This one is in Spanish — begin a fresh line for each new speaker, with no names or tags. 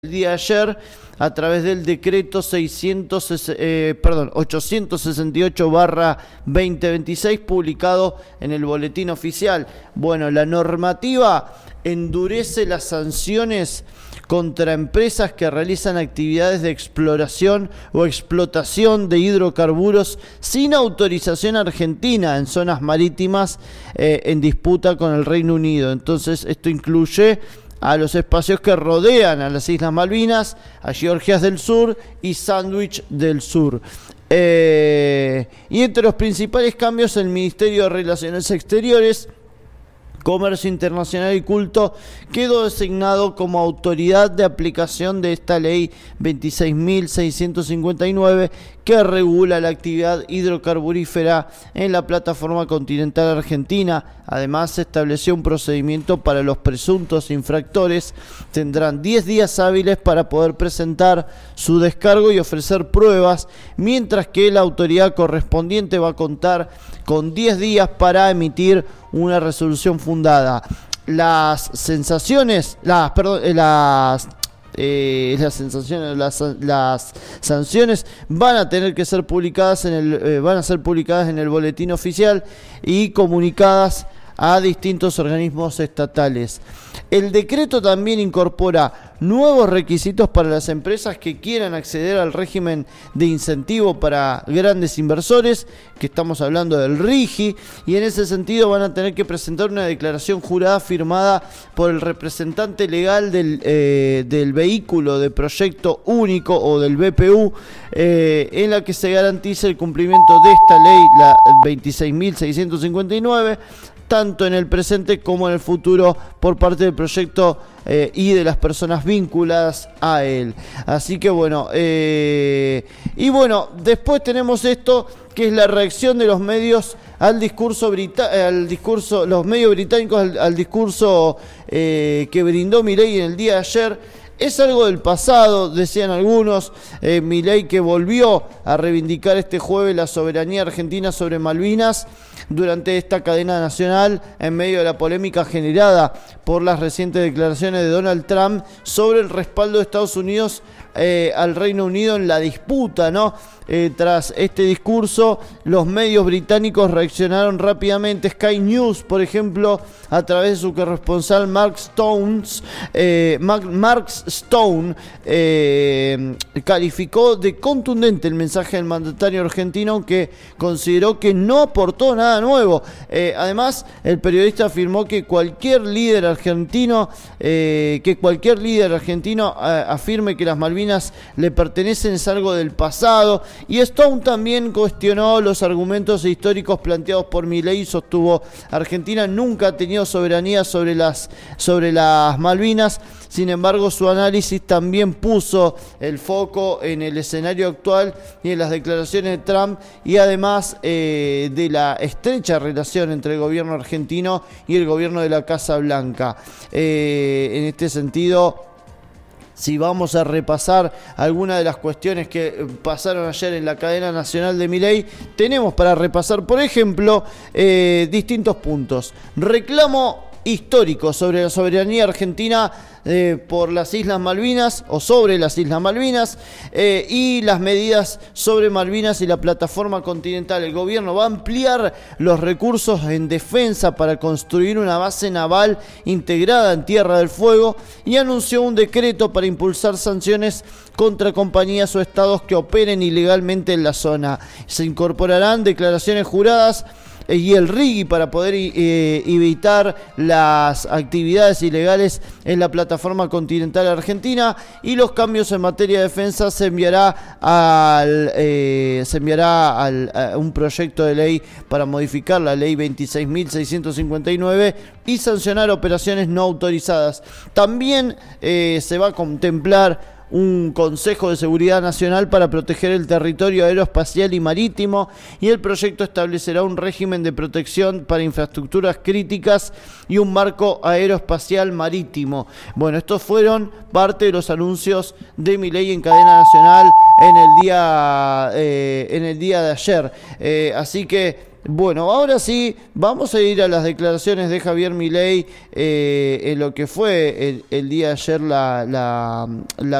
El día de ayer a través del decreto 868/2026 publicado en el boletín oficial. Bueno, la normativa endurece las sanciones contra empresas que realizan actividades de exploración o explotación de hidrocarburos sin autorización argentina en zonas marítimas en disputa con el Reino Unido. Entonces, esto incluye a los espacios que rodean a las Islas Malvinas, a Georgias del Sur y Sandwich del Sur. Y entre los principales cambios, el Ministerio de Relaciones Exteriores, Comercio Internacional y Culto quedó designado como autoridad de aplicación de esta ley 26.659 que regula la actividad hidrocarburífera en la plataforma continental argentina. Además, se estableció un procedimiento para los presuntos infractores. Tendrán 10 días hábiles para poder presentar su descargo y ofrecer pruebas, mientras que la autoridad correspondiente va a contar con 10 días para emitir una resolución fundada. Las sanciones van a tener que ser publicadas van a ser publicadas en el boletín oficial y comunicadas a distintos organismos estatales. El decreto también incorpora nuevos requisitos para las empresas que quieran acceder al régimen de incentivo para grandes inversores, que estamos hablando del RIGI, y en ese sentido van a tener que presentar una declaración jurada firmada por el representante legal del vehículo de proyecto único o del BPU, en la que se garantice el cumplimiento de esta ley, la 26.659, tanto en el presente como en el futuro por parte del proyecto y de las personas vinculadas a él. Así que bueno, y bueno, después tenemos esto que es la reacción de los medios al discurso los medios británicos al discurso que brindó Milei en el día de ayer. Es algo del pasado, decían algunos. Milei, que volvió a reivindicar este jueves la soberanía argentina sobre Malvinas durante esta cadena nacional en medio de la polémica generada por las recientes declaraciones de Donald Trump sobre el respaldo de Estados Unidos al Reino Unido en la disputa, ¿no? Tras este discurso, los medios británicos reaccionaron rápidamente. Sky News, por ejemplo, a través de su corresponsal Mark Stone, calificó de contundente el mensaje del mandatario argentino, que consideró que no aportó nada nuevo. Además, el periodista afirmó que cualquier líder argentino afirme que las Malvinas le pertenecen es algo del pasado. Y Stone también cuestionó los argumentos históricos planteados por Milei y sostuvo: Argentina nunca ha tenido soberanía sobre las Malvinas. Sin embargo, su análisis también puso el foco en el escenario actual y en las declaraciones de Trump, y además de la estrecha relación entre el gobierno argentino y el gobierno de la Casa Blanca. En este sentido, si vamos a repasar algunas de las cuestiones que pasaron ayer en la cadena nacional de Milei, tenemos para repasar, por ejemplo, distintos puntos. Reclamo histórico sobre la soberanía argentina por las Islas Malvinas o sobre las Islas Malvinas, y las medidas sobre Malvinas y la plataforma continental. El gobierno va a ampliar los recursos en defensa para construir una base naval integrada en Tierra del Fuego, y anunció un decreto para impulsar sanciones contra compañías o estados que operen ilegalmente en la zona. Se incorporarán declaraciones juradas y el RIGI para poder evitar las actividades ilegales en la plataforma continental argentina, y los cambios en materia de defensa se enviará a un proyecto de ley para modificar la ley 26.659 y sancionar operaciones no autorizadas. También se va a contemplar un Consejo de Seguridad Nacional para proteger el territorio aeroespacial y marítimo, y el proyecto establecerá un régimen de protección para infraestructuras críticas y un marco aeroespacial marítimo. Bueno, estos fueron parte de los anuncios de Milei en cadena nacional en el día de ayer. Así que Bueno, ahora sí, vamos a ir a las declaraciones de Javier Milei en lo que fue el día de ayer la